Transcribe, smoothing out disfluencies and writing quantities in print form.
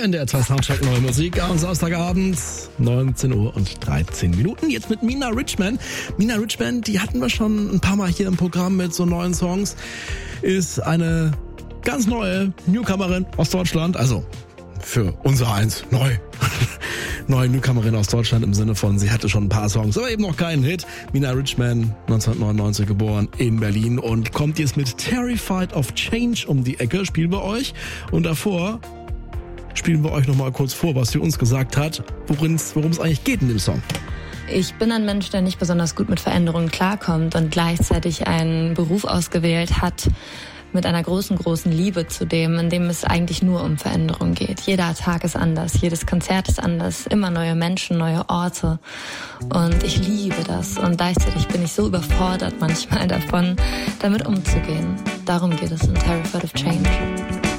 NDR 2 Soundcheck Neue Musik am Samstagabend, 19:13 Uhr. Jetzt mit Mina Richman. Mina Richman, die hatten wir schon ein paar Mal hier im Programm mit so neuen Songs. Ist eine ganz neue Newcomerin aus Deutschland. Also für unser Eins neu. Neue Newcomerin aus Deutschland im Sinne von, sie hatte schon ein paar Songs, aber eben noch keinen Hit. Mina Richman, 1999 geboren in Berlin und kommt jetzt mit Terrified of Change um die Ecke, spielen wir euch. Und davor spielen wir euch nochmal kurz vor, was sie uns gesagt hat, worum es eigentlich geht in dem Song. Ich bin ein Mensch, der nicht besonders gut mit Veränderungen klarkommt und gleichzeitig einen Beruf ausgewählt hat, mit einer großen Liebe zu dem, in dem es eigentlich nur um Veränderung geht. Jeder Tag ist anders, jedes Konzert ist anders, immer neue Menschen, neue Orte. Und ich liebe das. Und gleichzeitig bin ich so überfordert manchmal davon, damit umzugehen. Darum geht es in Terrified of Change.